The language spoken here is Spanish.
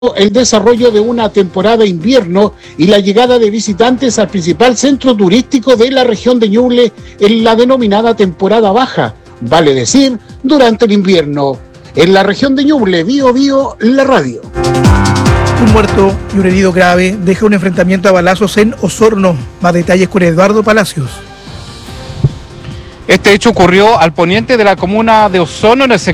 el desarrollo de una temporada invierno y la llegada de visitantes al principal centro turístico de la región de Ñuble en la denominada temporada baja, vale decir, durante el invierno. En la región de Ñuble, Bío Bío, la radio. Un muerto y un herido grave deja un enfrentamiento a balazos en Osorno. Más detalles con Eduardo Palacios. Este hecho ocurrió al poniente de la comuna de Osorno, en el sector